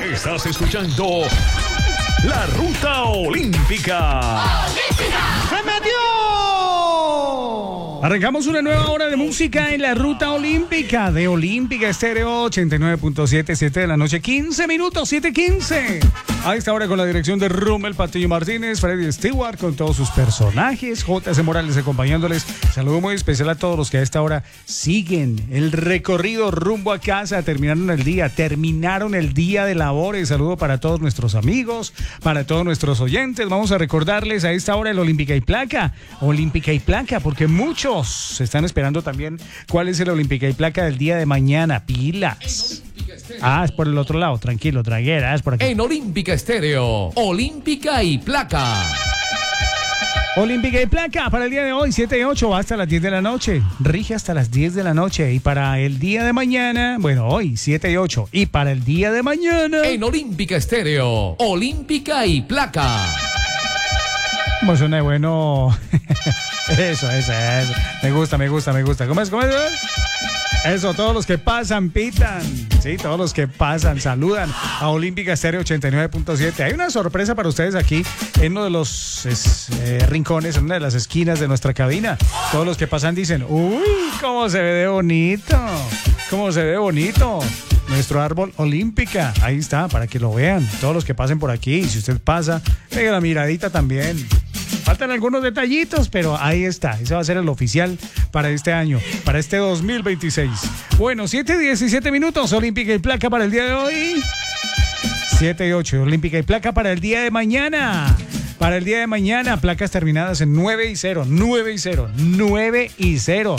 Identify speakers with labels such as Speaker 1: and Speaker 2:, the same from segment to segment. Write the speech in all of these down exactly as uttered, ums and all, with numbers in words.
Speaker 1: Estás escuchando La Ruta Olímpica.
Speaker 2: ¡Se metió!
Speaker 3: Arrancamos una nueva hora de música en la Ruta Olímpica de Olímpica Estéreo ochenta y nueve punto siete, siete de la noche, quince minutos, siete quince. A esta hora con la dirección de Rommel Patiño Martínez, Freddy Stewart con todos sus personajes, J C Morales acompañándoles. Saludo muy especial a todos los que a esta hora siguen el recorrido rumbo a casa, terminaron el día, terminaron el día de labores. Saludo para todos nuestros amigos, para todos nuestros oyentes. Vamos a recordarles a esta hora el Olímpica y Placa, Olímpica y Placa, porque muchos se están esperando también cuál es el Olímpica y Placa del día de mañana. Pilas. Ah, es por el otro lado, tranquilo, traguera, es por aquí.
Speaker 4: En Olímpica Estéreo, Olímpica y Placa.
Speaker 3: Olímpica y Placa para el día de hoy, siete y ocho, va hasta las diez de la noche. Rige hasta las diez de la noche. Y para el día de mañana, bueno, hoy, siete y ocho. Y para el día de mañana...
Speaker 4: En Olímpica Estéreo, Olímpica y Placa.
Speaker 3: Pues suena bueno. Eso, eso, eso. Me gusta, me gusta, me gusta. ¿Cómo es? ¿Cómo es? Eso, todos los que pasan, pitan. Sí, todos los que pasan, saludan a Olímpica Estéreo ochenta y nueve punto siete. Hay una sorpresa para ustedes aquí en uno de los es, eh, rincones, en una de las esquinas de nuestra cabina. Todos los que pasan dicen, uy, cómo se ve de bonito, cómo se ve bonito nuestro árbol Olímpica. Ahí está, para que lo vean. Todos los que pasen por aquí, y si usted pasa, pegue la miradita también. Faltan algunos detallitos, pero ahí está. Ese va a ser el oficial para este año, para este dos mil veintiséis. Bueno, siete y diecisiete minutos, Olímpica y Placa para el día de hoy. siete y ocho, Olímpica y Placa para el día de mañana. Para el día de mañana, placas terminadas en nueve y cero, nueve y cero, nueve y cero.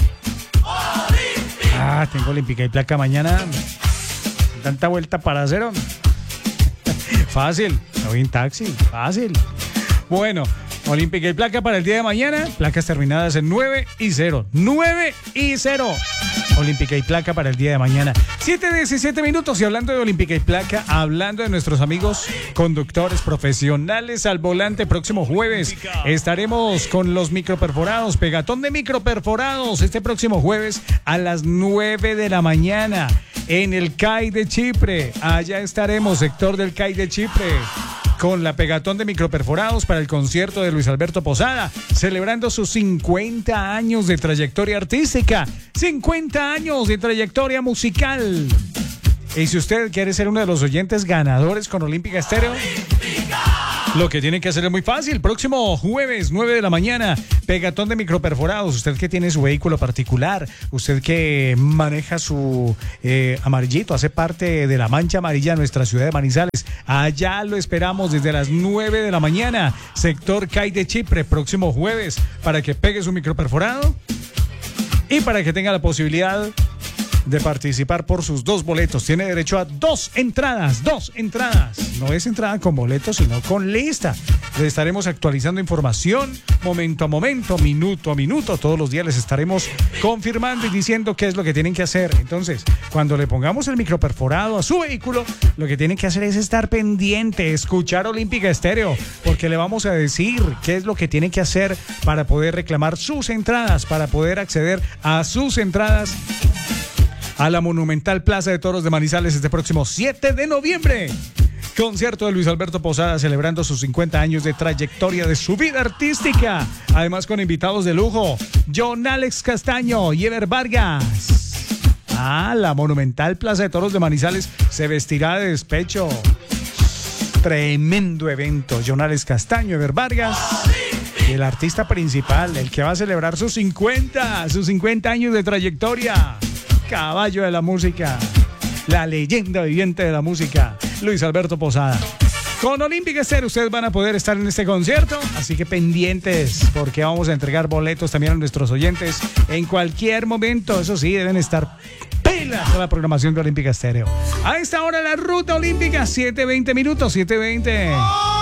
Speaker 3: Ah, tengo Olímpica y Placa mañana. Tanta vuelta para cero. Fácil, me voy en taxi, fácil. Bueno, Olímpica y Placa para el día de mañana, placas terminadas en nueve y cero, nueve y cero. Olímpica y Placa para el día de mañana. siete y diecisiete minutos, y hablando de Olímpica y Placa, hablando de nuestros amigos conductores profesionales al volante, próximo jueves estaremos con los microperforados, pegatón de microperforados, este próximo jueves a las nueve de la mañana en el C A I de Chipre. Allá estaremos, sector del C A I de Chipre, con la pegatón de microperforados para el concierto de Luis Alberto Posada, celebrando sus cincuenta años de trayectoria artística, cincuenta años de trayectoria musical. Y si usted quiere ser uno de los oyentes ganadores con Olímpica Estéreo, lo que tiene que hacer es muy fácil. Próximo jueves, nueve de la mañana, pegatón de microperforados. Usted que tiene su vehículo particular, usted que maneja su eh, amarillito, hace parte de la mancha amarilla de nuestra ciudad de Manizales. Allá lo esperamos desde las nueve de la mañana, sector C A I de Chipre, próximo jueves, para que pegue su microperforado y para que tenga la posibilidad de participar por sus dos boletos. Tiene derecho a dos entradas, dos entradas. No es entrada con boletos, sino con lista. Le estaremos actualizando información momento a momento, minuto a minuto. Todos los días les estaremos confirmando y diciendo qué es lo que tienen que hacer. Entonces, cuando le pongamos el microperforado a su vehículo, lo que tienen que hacer es estar pendiente, escuchar Olímpica Estéreo, porque le vamos a decir qué es lo que tienen que hacer para poder reclamar sus entradas, para poder acceder a sus entradas a la monumental Plaza de Toros de Manizales este próximo siete de noviembre. Concierto de Luis Alberto Posada celebrando sus cincuenta años de trayectoria de su vida artística. Además con invitados de lujo, John Alex Castaño y Ever Vargas. Ah, la monumental Plaza de Toros de Manizales se vestirá de despecho. Tremendo evento. John Alex Castaño, Ever Vargas. Y el artista principal, el que va a celebrar sus cincuenta, sus cincuenta años de trayectoria. Caballo de la música, la leyenda viviente de la música, Luis Alberto Posada. Con Olímpica Estéreo ustedes van a poder estar en este concierto, así que pendientes, porque vamos a entregar boletos también a nuestros oyentes en cualquier momento. Eso sí, deben estar pelas a la programación de Olímpica Estéreo. A esta hora la Ruta Olímpica, siete veinte minutos, siete veinte.